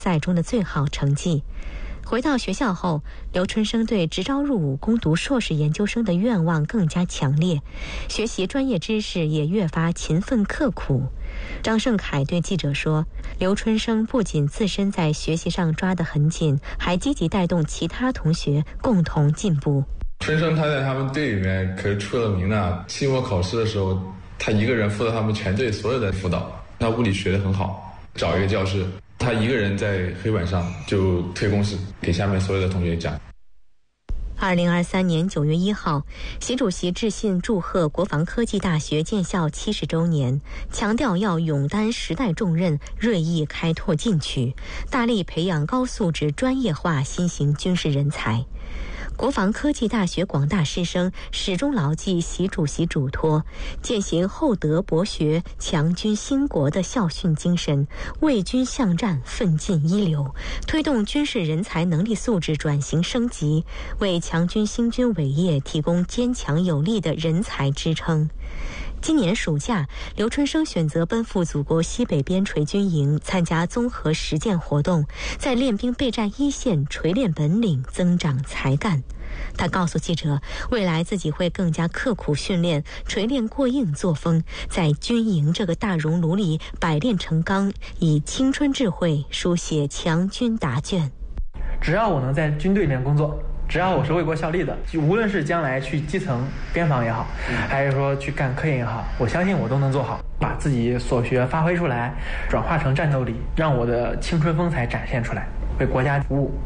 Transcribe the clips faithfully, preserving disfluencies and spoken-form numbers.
赛中的最好成绩。回到学校后，刘春生对直招入伍攻读硕士研究生的愿望更加强烈，学习专业知识也越发勤奋刻苦。张胜凯对记者说，刘春生不仅自身在学习上抓得很紧，还积极带动其他同学共同进步。 春生他在他们队里面可是出了名的，期末考试的时候他一个人负责他们全队所有的辅导。他物理学得很好，找一个教室，他一个人在黑板上就推公式给下面所有的同学讲。 二零二三年九月一号，习主席致信祝贺国防科技大学建校七十周年，强调要勇担时代重任，锐意开拓进取，大力培养高素质专业化新型军事人才。国防科技大学广大师生始终牢记习主席嘱托，践行厚德博学、强军兴国的校训精神，为军向战，奋进一流，推动军事人才能力素质转型升级，为强军兴军伟业提供坚强有力的人才支撑。今年暑假，刘春生选择奔赴祖国西北边陲军营，参加综合实践活动，在练兵备战一线锤炼本领，增长才干。他告诉记者，未来自己会更加刻苦训练，锤炼过硬作风，在军营这个大熔炉里百炼成钢，以青春智慧书写强军答卷。 只要我能在军队里面工作，只要我是为国效力的，无论是将来去基层边防也好，还是说去干科研也好，我相信我都能做好，把自己所学发挥出来，转化成战斗力，让我的青春风采展现出来，为国家服务。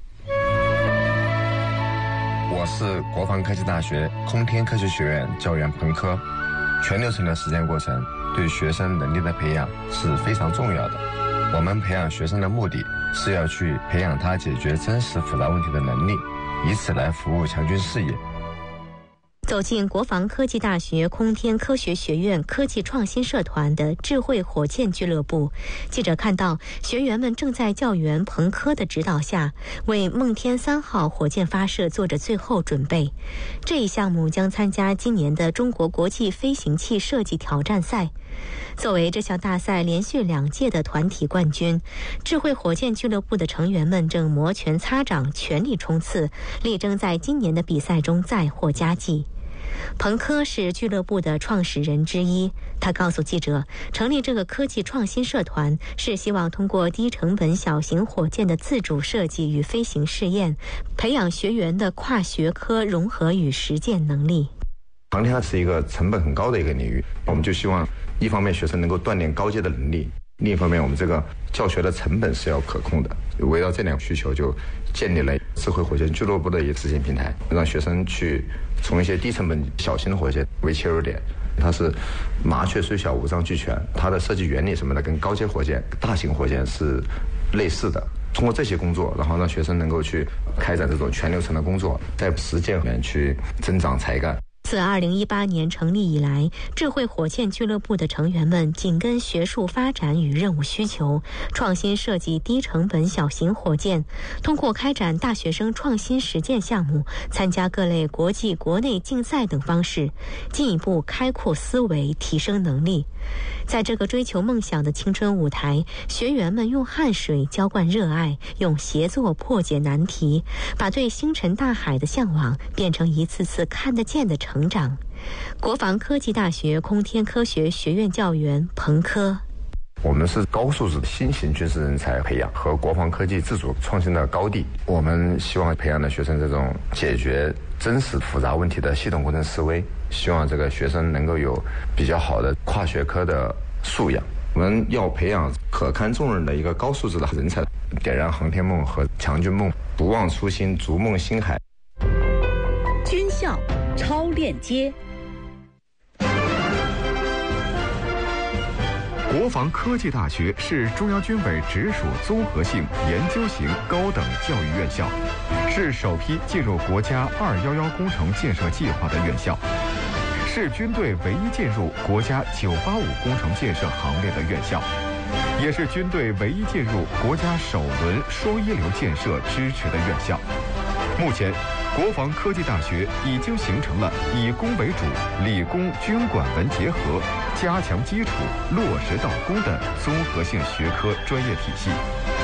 我是国防科技大学空天科学学院教员彭科。全流程的实践过程对学生能力的培养是非常重要的。我们培养学生的目的是要去培养他解决真实复杂问题的能力，以此来服务强军事业。 走进国防科技大学空天科学学院科技创新社团的智慧火箭俱乐部，记者看到学员们正在教员彭科的指导下，为梦天三号火箭发射做着最后准备。这一项目将参加今年的中国国际飞行器设计挑战赛。作为这项大赛连续两届的团体冠军，智慧火箭俱乐部的成员们正摩拳擦掌，全力冲刺，力争在今年的比赛中再获佳绩。彭科是俱乐部的创始人之一，他告诉记者，成立这个科技创新社团是希望通过低成本小型火箭的自主设计与飞行试验，培养学员的跨学科融合与实践能力。 航天是一个成本很高的一个领域，我们就希望一方面学生能够锻炼高阶的能力，另一方面我们这个教学的成本是要可控的。围绕这两个需求，就建立了智慧火箭俱乐部的一个实践平台，让学生去从一些低成本小型的火箭为切入点，它是麻雀虽小五脏俱全，它的设计原理什么的跟高阶火箭、大型火箭是类似的。通过这些工作，然后让学生能够去开展这种全流程的工作，在实践里面去增长才干。 自二零一八年成立以来，智慧火箭俱乐部的成员们紧跟学术发展与任务需求，创新设计低成本小型火箭，通过开展大学生创新实践项目，参加各类国际国内竞赛等方式，进一步开阔思维，提升能力。在这个追求梦想的青春舞台，学员们用汗水浇灌热爱，用协作破解难题，把对星辰大海的向往变成一次次看得见的成长。国防科技大学空天科学学院教员彭科， 我们是高素质的新型军事人才培养和国防科技自主创新的高地。我们希望培养的学生这种解决真实复杂问题的系统工程思维，希望这个学生能够有比较好的跨学科的素养。我们要培养可堪重任的一个高素质的人才，点燃航天梦和强军梦，不忘初心，逐梦星海。 军校超链接。 国防科技大学是中央军委直属综合性研究型高等教育院校，是首批进入国家二一一工程建设计划的院校，是军队唯一进入国家九八五工程建设行列的院校，也是军队唯一进入国家首轮双一流建设支持的院校。目前，国防科技大学已经形成了以工为主、理工军管文结合、加强基础、落实到工的综合性学科专业体系。